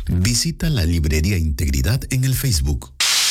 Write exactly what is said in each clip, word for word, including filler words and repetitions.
Visita la Librería Integridad en el Facebook.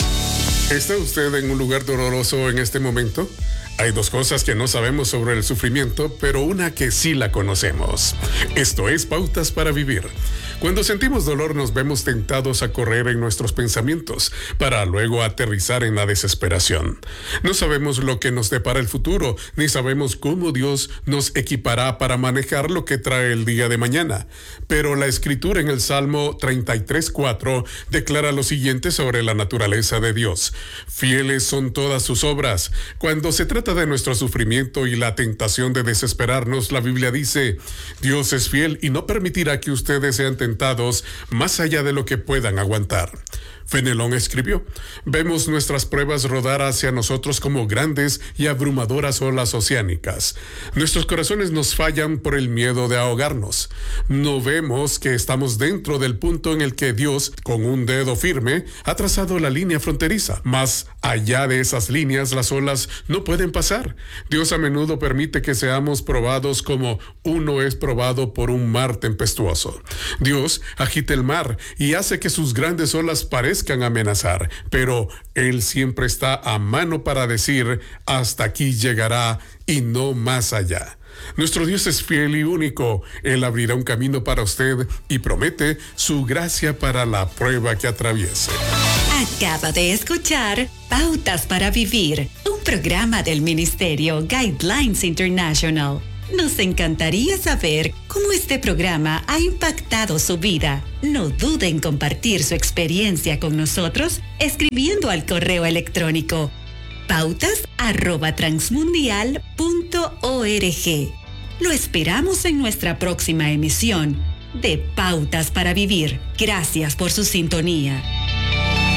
¿Está usted en un lugar doloroso en este momento? Hay dos cosas que no sabemos sobre el sufrimiento, pero una que sí la conocemos. Esto es Pautas para Vivir. Cuando sentimos dolor nos vemos tentados a correr en nuestros pensamientos para luego aterrizar en la desesperación. No sabemos lo que nos depara el futuro, ni sabemos cómo Dios nos equipará para manejar lo que trae el día de mañana. Pero la Escritura en el Salmo treinta y tres, cuatro declara lo siguiente sobre la naturaleza de Dios. Fieles son todas sus obras. Cuando se trata de nuestro sufrimiento y la tentación de desesperarnos, la Biblia dice, Dios es fiel y no permitirá que ustedes sean tentados más allá de lo que puedan aguantar. Fenelón escribió, vemos nuestras pruebas rodar hacia nosotros como grandes y abrumadoras olas oceánicas. Nuestros corazones nos fallan por el miedo de ahogarnos. No vemos que estamos dentro del punto en el que Dios, con un dedo firme, ha trazado la línea fronteriza. Más allá de esas líneas, las olas no pueden pasar. Dios a menudo permite que seamos probados como uno es probado por un mar tempestuoso. Dios agita el mar y hace que sus grandes olas parezcan amenazar, pero Él siempre está a mano para decir, hasta aquí llegará y no más allá. Nuestro Dios es fiel y único. Él abrirá un camino para usted y promete su gracia para la prueba que atraviese. Acaba de escuchar Pautas para Vivir, un programa del Ministerio Guidelines International. Nos encantaría saber cómo este programa ha impactado su vida. No dude en compartir su experiencia con nosotros escribiendo al correo electrónico pautas arroba transmundial punto org. Lo esperamos en nuestra próxima emisión de Pautas para Vivir. Gracias por su sintonía.